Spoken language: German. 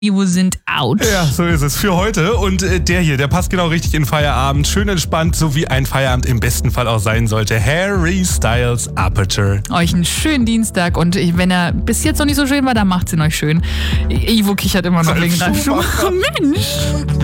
Ivo sind out. Ja, so ist es für heute. Und der hier, der passt genau richtig in Feierabend. Schön entspannt, so wie ein Feierabend im besten Fall auch sein sollte. Harry Styles, Aperture. Euch einen schönen Dienstag und wenn er bis jetzt noch nicht so schön war, dann macht's ihn euch schön. Ivo kichert immer noch wegen Ralf Schumacher. Mensch!